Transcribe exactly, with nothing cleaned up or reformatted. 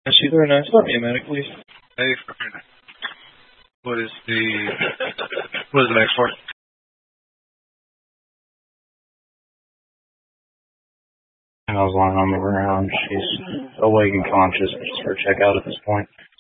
She there nice. Let me a medic, please. Hey, what is the what is the medic for? And I was lying on the ground. She's awake and conscious, but just for a check out at this point.